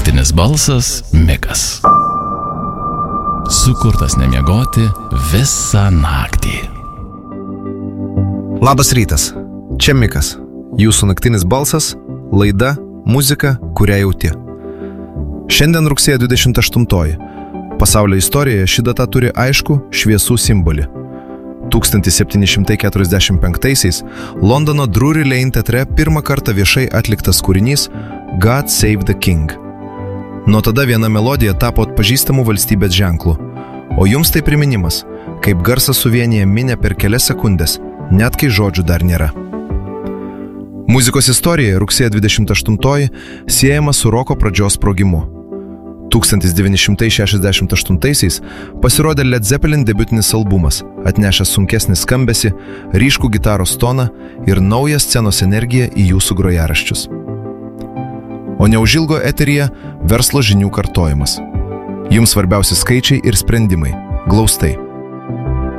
naktinis balsas Mikas. Sukurtas nemiegoti visą naktį. Labas rytas, čia Mikas. Jūsų naktinis balsas, laida, muzika, kurią jauti. Šiandien rugsėjo 28. Pasaulio istorijoje ši data turi aišku šviesų simbolį. 1745-aisiais Londono Drury Lane teatre pirmą kartą viešai atliktas kūrinys God Save the King. Nuo tada viena melodija tapo atpažįstamų valstybės ženklų, o jums tai priminimas, kaip garsas suvienyje minią per kelias sekundės, net kai žodžių dar nėra. Muzikos istorijoje rugsėjo 28 siejama su roko pradžios sprogimu. 1968 pasirodė Led Zeppelin debiutinis albumas, atnešęs sunkesnį skambesį, ryškų gitaros toną ir naują scenos energiją į jūsų grojaraščius. O neužilgo eteryje verslo žinių kartojimas. Jums svarbiausi skaičiai ir sprendimai. Glaustai.